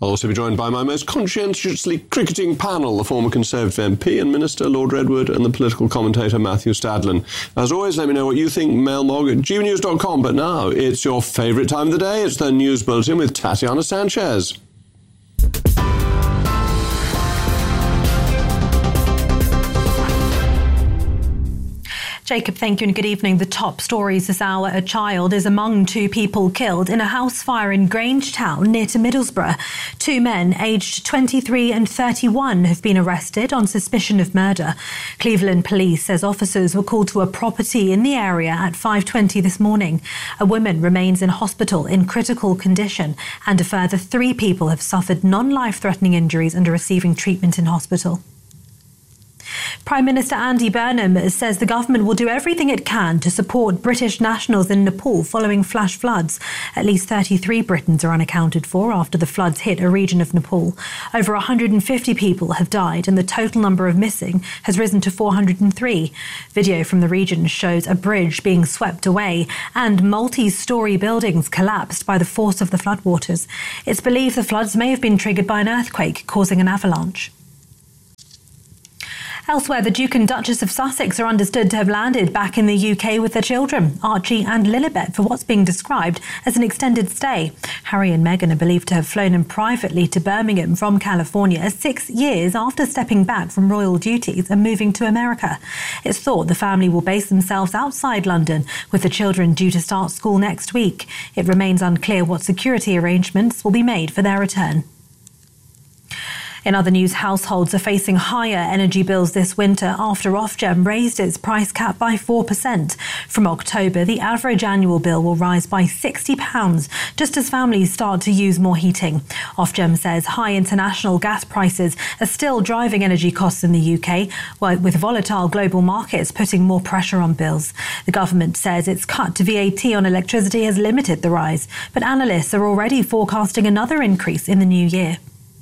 I'll also be joined by my most conscientiously cricketing panel, the former Conservative MP and Minister Lord Redwood and the political commentator Matthew Stadlen. As always, let me know what you think, mailmog at gbnews.com. But now it's your favourite time of the day. It's the News Bulletin with Tatiana Sanchez. Jacob, thank you and good evening. The top stories this hour. A child is among 2 people killed in a house fire in Grangetown near to Middlesbrough. 2 men aged 23 and 31 have been arrested on suspicion of murder. Cleveland Police says officers were called to a property in the area at 5:20 this morning. A woman remains in hospital in critical condition and a further 3 people have suffered non-life-threatening injuries and are receiving treatment in hospital. Prime Minister Andy Burnham says the government will do everything it can to support British nationals in Nepal following flash floods. At least 33 Britons are unaccounted for after the floods hit a region of Nepal. Over 150 people have died and the total number of missing has risen to 403. Video from the region shows a bridge being swept away and multi-storey buildings collapsed by the force of the floodwaters. It's believed the floods may have been triggered by an earthquake causing an avalanche. Elsewhere, the Duke and Duchess of Sussex are understood to have landed back in the UK with their children, Archie and Lilibet, for what's being described as an extended stay. Harry and Meghan are believed to have flown in privately to Birmingham from California 6 years after stepping back from royal duties and moving to America. It's thought the family will base themselves outside London, with the children due to start school next week. It remains unclear what security arrangements will be made for their return. In other news, households are facing higher energy bills this winter after Ofgem raised its price cap by 4%. From October, the average annual bill will rise by £60, just as families start to use more heating. Ofgem says high international gas prices are still driving energy costs in the UK, with volatile global markets putting more pressure on bills. The government says its cut to VAT on electricity has limited the rise, but analysts are already forecasting another increase in the new year.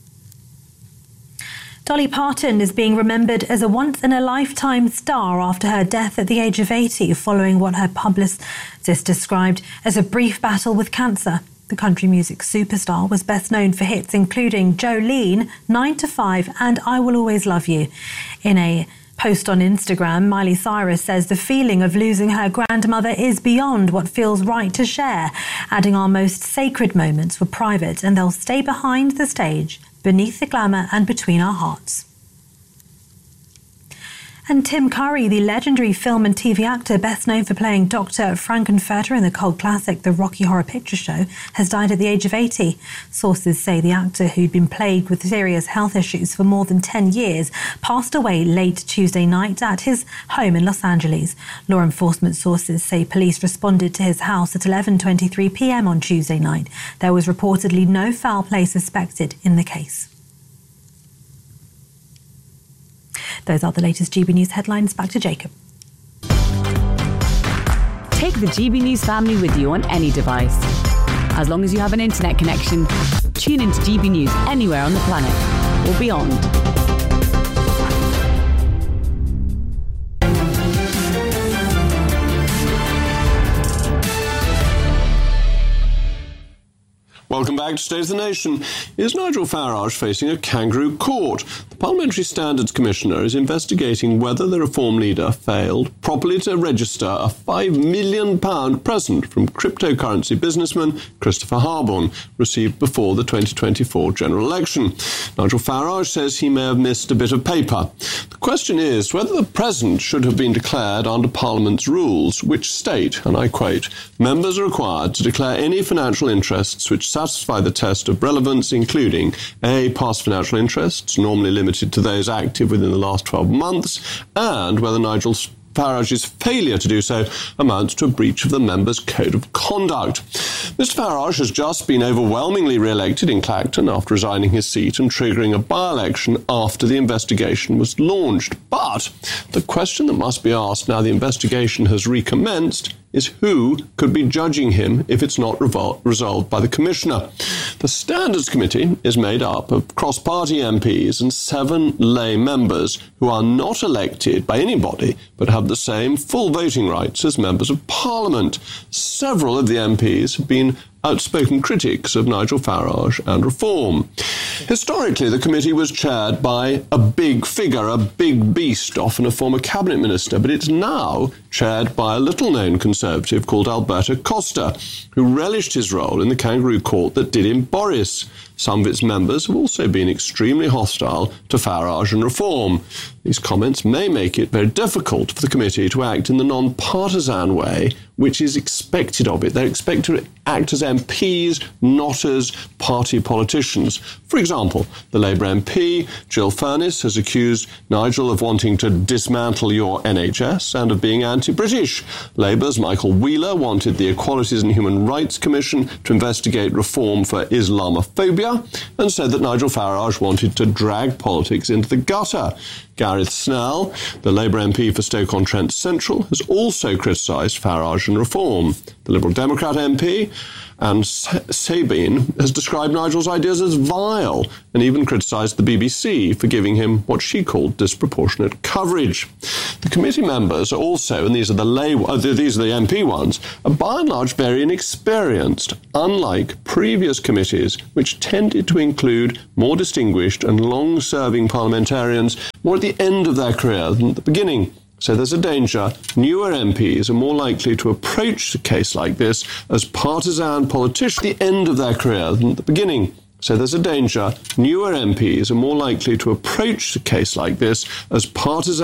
Dolly Parton is being remembered as a once-in-a-lifetime star after her death at the age of 80, following what her publicist described as a brief battle with cancer. The country music superstar was best known for hits including Jolene, 9 to 5 and I Will Always Love You. In a post on Instagram, Miley Cyrus says the feeling of losing her grandmother is beyond what feels right to share, adding our most sacred moments were private and they'll stay behind the stage, beneath the glamour and between our hearts. And Tim Curry, the legendary film and TV actor best known for playing Dr. Frankenfurter in the cult classic The Rocky Horror Picture Show, has died at the age of 80. Sources say the actor, who'd been plagued with serious health issues for more than 10 years, passed away late Tuesday night at his home in Los Angeles. Law enforcement sources say police responded to his house at 11:23 p.m. on Tuesday night. There was reportedly no foul play suspected in the case. Those are the latest GB News headlines. Back to Jacob. Take the GB News family with you on any device. As long as you have an internet connection, tune into GB News anywhere on the planet or beyond. Welcome back to State of the Nation. Is Nigel Farage facing a kangaroo court? The Parliamentary Standards Commissioner is investigating whether the Reform leader failed properly to register a £5 million present from cryptocurrency businessman Christopher Harborne, received before the 2024 general election. Nigel Farage says he may have missed a bit of paper. The question is whether the present should have been declared under Parliament's rules, which state, and I quote, members are required to declare any financial interests which satisfy the test of relevance, including A, past financial interests, normally limited to those active within the last 12 months, and whether Nigel Farage's failure to do so amounts to a breach of the member's code of conduct. Mr Farage has just been overwhelmingly re-elected in Clacton after resigning his seat and triggering a by-election after the investigation was launched. But the question that must be asked now the investigation has recommenced is who could be judging him if it's not resolved by the Commissioner. The Standards Committee is made up of cross-party MPs and 7 lay members who are not elected by anybody but have the same full voting rights as members of Parliament. Several of the MPs have been outspoken critics of Nigel Farage and reform. Historically, the committee was chaired by a big figure, a big beast, often a former cabinet minister, but it's now chaired by a little-known Conservative called Alberto Costa, who relished his role in the kangaroo court that did him Boris. Some of its members have also been extremely hostile to Farage and reform. These comments may make it very difficult for the committee to act in the non-partisan way which is expected of it. They're expected to act as MPs, not as party politicians. For example, the Labour MP, Jill Furness, has accused Nigel of wanting to dismantle your NHS and of being anti-British. Labour's Michael Wheeler wanted the Equalities and Human Rights Commission to investigate reform for Islamophobia and said that Nigel Farage wanted to drag politics into the gutter. Gareth Snell, the Labour MP for Stoke-on-Trent Central, has also criticised Farage and reform. The Liberal Democrat MP, Anne Sabine, has described Nigel's ideas as vile and even criticised the BBC for giving him what she called disproportionate coverage. The committee members are also, and these are the MP ones, are by and large very inexperienced, unlike previous committees which tended to include more distinguished and long-serving parliamentarians more at the end of their career than at the beginning. So there's a danger newer MPs are more likely to approach a case like this as partisan politicians at the end of their career than at the beginning. So there's a danger newer MPs are more likely to approach a case like this as partisan